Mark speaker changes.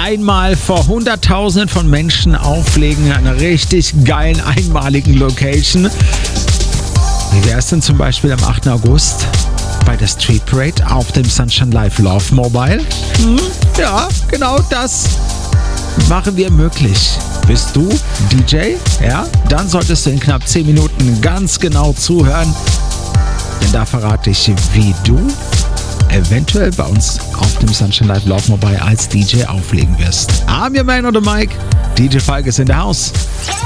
Speaker 1: einmal vor Hunderttausenden von Menschen auflegen in einer richtig geilen, einmaligen Location. Wie wäre es denn zum Beispiel am 8. August bei der Street Parade auf dem Sunshine Live Love Mobile? Ja, genau das machen wir möglich. Bist du DJ? Ja? Dann solltest du in knapp 10 Minuten ganz genau zuhören, denn da verrate ich, wie du eventuell bei uns auf dem Sunshine Live Love Mobile als DJ auflegen wirst. I'm your man oder Mike. DJ Falk ist in der Haus.